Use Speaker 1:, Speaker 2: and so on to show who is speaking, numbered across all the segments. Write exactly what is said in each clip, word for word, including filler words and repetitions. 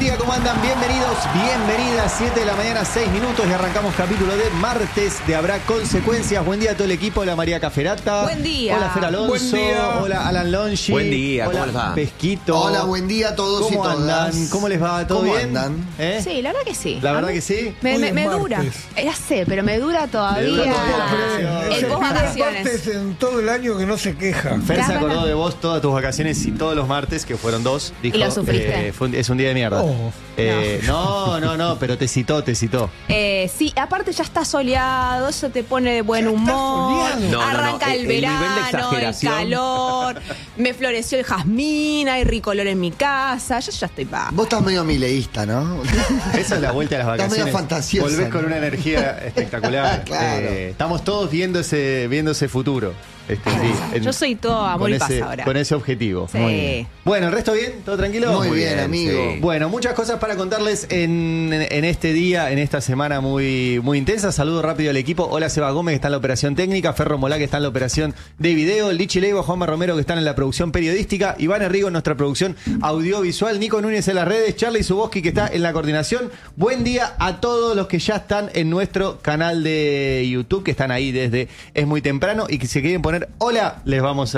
Speaker 1: día, ¿cómo andan? Bienvenidos, bienvenidas, siete de la mañana, seis minutos y arrancamos capítulo de martes de Habrá Consecuencias. Buen día a todo el equipo, hola María Caferata.
Speaker 2: Buen día.
Speaker 1: Hola Fer Alonso.
Speaker 3: Buen día.
Speaker 1: Hola Alan Longi.
Speaker 3: Buen día,
Speaker 1: hola
Speaker 3: ¿cómo les va?
Speaker 1: Pesquito.
Speaker 4: Hola, buen día a todos y
Speaker 1: ¿Cómo
Speaker 4: todas.
Speaker 1: andan? ¿Cómo les va? ¿Todo
Speaker 4: ¿Cómo
Speaker 1: bien?
Speaker 4: andan?
Speaker 1: ¿Eh?
Speaker 2: Sí, la verdad que sí.
Speaker 1: La
Speaker 2: A
Speaker 1: verdad
Speaker 2: mí
Speaker 1: que sí.
Speaker 2: Me,
Speaker 3: Hoy
Speaker 2: me,
Speaker 3: es
Speaker 2: me
Speaker 3: martes.
Speaker 2: dura. Ya sé, pero me dura todavía.
Speaker 1: Me dura todavía.
Speaker 2: El
Speaker 3: Es el
Speaker 2: post
Speaker 3: primer
Speaker 2: vacaciones.
Speaker 3: martes en todo el año que no se queja.
Speaker 1: Fer se
Speaker 2: Las
Speaker 1: acordó
Speaker 2: ganas-
Speaker 1: de vos todas tus vacaciones y todos los martes, que fueron dos. Dijo,
Speaker 2: ¿Y lo sufriste?
Speaker 1: eh, fue un- es un día de mierda.
Speaker 3: Oh.
Speaker 1: Eh, no. no, no, pero te citó, te citó.
Speaker 2: Eh, sí, aparte ya está soleado, eso te pone de buen
Speaker 3: Ya está
Speaker 2: humor.
Speaker 3: soleado.
Speaker 5: No, no, no,
Speaker 2: Arranca
Speaker 5: el-
Speaker 2: el,
Speaker 5: el nivel de
Speaker 2: verano, el
Speaker 5: exageración.
Speaker 2: calor. Me floreció el jazmín, hay ricolor en mi casa. Yo ya estoy pa.
Speaker 4: Vos estás medio mileísta, ¿no?
Speaker 1: Esa es la vuelta a las
Speaker 4: Está
Speaker 1: vacaciones.
Speaker 4: medio fantasiosa,
Speaker 1: Volvés
Speaker 4: ¿no?
Speaker 1: con una energía espectacular.
Speaker 4: Claro.
Speaker 1: Eh, estamos todos viendo ese, viendo ese futuro. Este, sí, en-
Speaker 2: Yo soy todo amor
Speaker 1: con
Speaker 2: y paz
Speaker 1: ese,
Speaker 2: ahora.
Speaker 1: con ese objetivo.
Speaker 2: Sí.
Speaker 1: Muy bien. Bueno, ¿el resto bien? ¿Todo tranquilo?
Speaker 4: Muy bien, amigo.
Speaker 5: sí.
Speaker 1: Bueno, muchas cosas para contarles en, en este día, en esta semana muy, muy intensa. Saludo rápido al equipo. Hola Seba Gómez, que está en la operación técnica. Ferro Molá, que está en la operación de video. Lichi Leiva, Juanma Romero, que están en la producción periodística. Iván Herrigo en nuestra producción audiovisual. Nico Núñez en las redes. Charlie Zuboski, que está en la coordinación. Buen día a todos los que ya están en nuestro canal de YouTube, que están ahí desde Es Muy Temprano y que se quieren poner hola, les vamos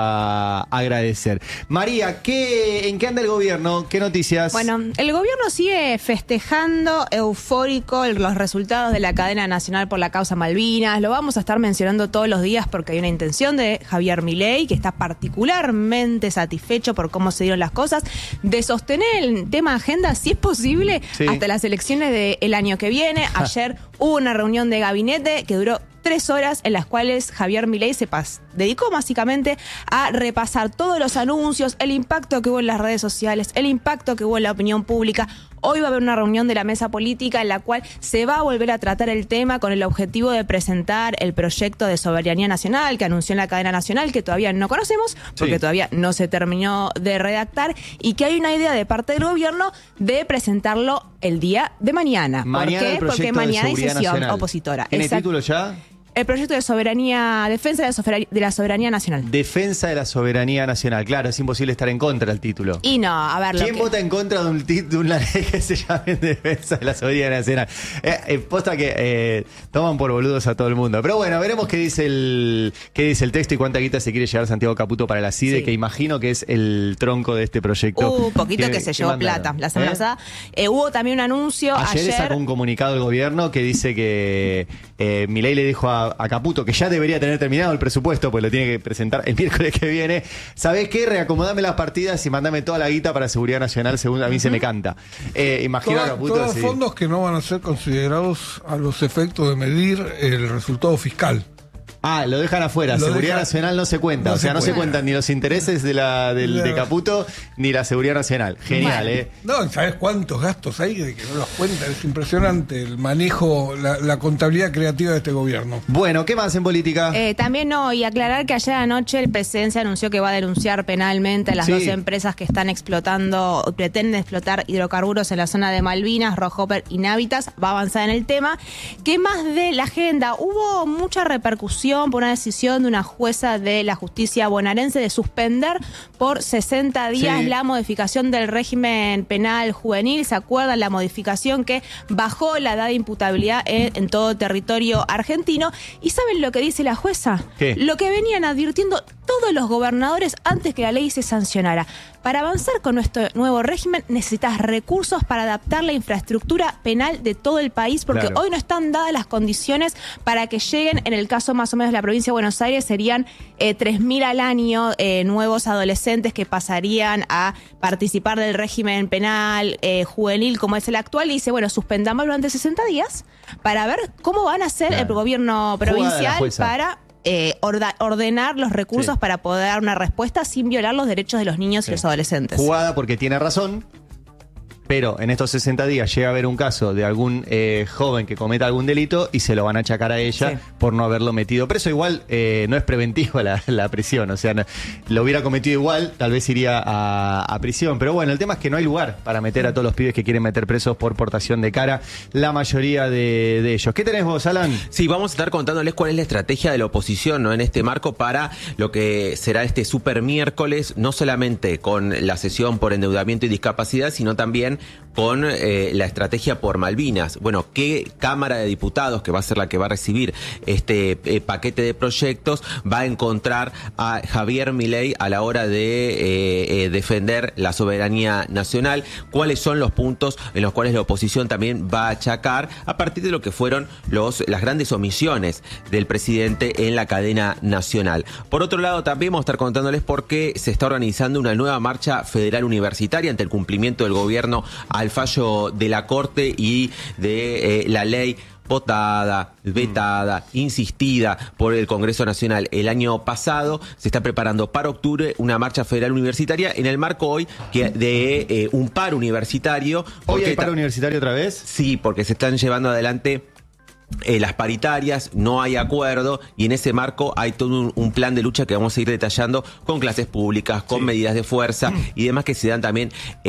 Speaker 1: a agradecer. María, ¿qué, ¿en qué anda el gobierno? ¿Qué noticias?
Speaker 2: Bueno, el gobierno sigue festejando eufórico el- los resultados de la cadena nacional por la causa Malvinas. Lo vamos a estar mencionando todos los días porque hay una intención de Javier Milei, que está particularmente satisfecho por cómo se dieron las cosas, de sostener el tema agenda, si es posible,
Speaker 1: Sí.
Speaker 2: hasta las elecciones del año que viene. Ayer hubo una reunión de gabinete que duró tres horas en las cuales Javier Milei se pas- dedicó básicamente a repasar todos los anuncios, el impacto que hubo en las redes sociales, el impacto que hubo en la opinión pública. Hoy va a haber una reunión de la mesa política en la cual se va a volver a tratar el tema con el objetivo de presentar el proyecto de soberanía nacional que anunció en la cadena nacional, que todavía no conocemos porque
Speaker 1: Sí.
Speaker 2: todavía no se terminó de redactar, y que hay una idea de parte del gobierno de presentarlo el día de mañana.
Speaker 1: Mañana
Speaker 2: ¿Por
Speaker 1: el
Speaker 2: qué?
Speaker 1: proyecto
Speaker 2: Porque
Speaker 1: de
Speaker 2: mañana hay
Speaker 1: seguridad
Speaker 2: sesión
Speaker 1: nacional.
Speaker 2: opositora.
Speaker 1: ¿Tiene
Speaker 2: Exacto.
Speaker 1: título ya?
Speaker 2: El proyecto de soberanía, defensa de la soberanía, de la soberanía nacional.
Speaker 1: Defensa de la soberanía nacional. Claro, es imposible estar en contra del título.
Speaker 2: Y no, a ver, lo
Speaker 1: ¿Quién
Speaker 2: que-
Speaker 1: vota en contra de, un tit- de una ley que se llame Defensa de la Soberanía Nacional? Eh, eh, posta que eh, toman por boludos a todo el mundo. Pero bueno, veremos qué dice el qué dice el texto y cuánta guita se quiere llevar Santiago Caputo para la C I D E,
Speaker 2: Sí.
Speaker 1: que imagino que es el tronco de este proyecto.
Speaker 2: Hubo un poquito que, se llevó
Speaker 1: mandaron.
Speaker 2: plata la semana
Speaker 1: ¿Eh?
Speaker 2: pasada. Eh, hubo también un anuncio
Speaker 1: Ayer,
Speaker 2: ayer.
Speaker 1: sacó un comunicado el gobierno que dice que eh, Milei le dijo a, a Caputo que ya debería tener terminado el presupuesto, pues lo tiene que presentar el miércoles que viene. ¿Sabés qué? Reacomodame las partidas y mandame toda la guita para seguridad nacional, según a mí se me canta. Eh, imagino a
Speaker 3: Todas-
Speaker 1: Caputo
Speaker 3: todos
Speaker 1: así.
Speaker 3: fondos que no van a ser considerados a los efectos de medir el resultado fiscal.
Speaker 1: Ah, lo dejan afuera.
Speaker 3: Lo
Speaker 1: Seguridad
Speaker 3: deja-
Speaker 1: nacional no se cuenta.
Speaker 3: no
Speaker 1: o sea,
Speaker 3: se
Speaker 1: no se
Speaker 3: cuenta.
Speaker 1: cuentan ni los intereses de la del, de
Speaker 3: Claro.
Speaker 1: Caputo ni la seguridad nacional. Genial,
Speaker 2: Bueno.
Speaker 1: ¿eh?
Speaker 3: No, ¿sabes cuántos gastos hay de que no los cuentan? Es impresionante el manejo, la, la contabilidad creativa de este gobierno.
Speaker 1: Bueno, ¿qué más en política?
Speaker 2: Eh, también no, y aclarar que ayer anoche el presidente anunció que va a denunciar penalmente a las
Speaker 1: Sí.
Speaker 2: dos empresas que están explotando, o pretenden explotar hidrocarburos en la zona de Malvinas, Rockhopper y Navitas. Va a avanzar en el tema. ¿Qué más de la agenda? Hubo mucha repercusión por una decisión de una jueza de la justicia bonaerense de suspender por sesenta días
Speaker 1: Sí.
Speaker 2: la modificación del régimen penal juvenil. ¿Se acuerdan? La modificación que bajó la edad de imputabilidad en, en todo territorio argentino. ¿Y saben lo que dice la jueza?
Speaker 1: ¿Qué?
Speaker 2: Lo que venían advirtiendo todos los gobernadores antes que la ley se sancionara. Para avanzar con nuestro nuevo régimen necesitas recursos para adaptar la infraestructura penal de todo el país, porque
Speaker 1: Claro.
Speaker 2: hoy no están dadas las condiciones para que lleguen, en el caso más o menos de la provincia de Buenos Aires, serían eh, tres mil al año eh, nuevos adolescentes que pasarían a participar del régimen penal eh, juvenil como es el actual. Y dice, bueno, suspendamos durante sesenta días para ver cómo van a hacer
Speaker 1: Claro.
Speaker 2: el gobierno
Speaker 1: Jugada de la
Speaker 2: provincial
Speaker 1: jueza.
Speaker 2: para eh, orda- ordenar los recursos
Speaker 1: Sí.
Speaker 2: para poder dar una respuesta sin violar los derechos de los niños
Speaker 1: Sí.
Speaker 2: y los adolescentes.
Speaker 1: Jugada porque tiene razón. Pero en estos sesenta días llega a haber un caso de algún eh, joven que cometa algún delito y se lo van a achacar a ella
Speaker 2: Sí.
Speaker 1: por no haberlo metido preso. Igual eh, no es preventivo la, la prisión, o sea, no- lo hubiera cometido igual, tal vez iría a, a prisión. Pero bueno, el tema es que no hay lugar para meter a todos los pibes que quieren meter presos por portación de cara, la mayoría de, de ellos. ¿Qué tenés vos, Alan?
Speaker 5: Sí, vamos a estar contándoles cuál es la estrategia de la oposición, ¿no? En este marco para lo que será este super miércoles, no solamente con la sesión por endeudamiento y discapacidad, sino también con eh, la estrategia por Malvinas. Bueno, ¿qué Cámara de Diputados, que va a ser la que va a recibir este eh, paquete de proyectos, va a encontrar a Javier Milei a la hora de eh, eh, defender la soberanía nacional? ¿Cuáles son los puntos en los cuales la oposición también va a achacar a partir de lo que fueron los, las grandes omisiones del presidente en la cadena nacional? Por otro lado, también vamos a estar contándoles por qué se está organizando una nueva marcha federal universitaria ante el cumplimiento del gobierno al fallo de la Corte y de eh, la ley votada, vetada, insistida por el Congreso Nacional el año pasado. Se está preparando para octubre una marcha federal universitaria en el marco hoy que de eh, un paro universitario.
Speaker 1: ¿Hoy hay paro universitario otra vez?
Speaker 5: Sí, porque se están llevando adelante Eh, las paritarias, no hay acuerdo, y en ese marco hay todo un, un plan de lucha que vamos a ir detallando con clases públicas, con sí. medidas de fuerza y demás que se dan también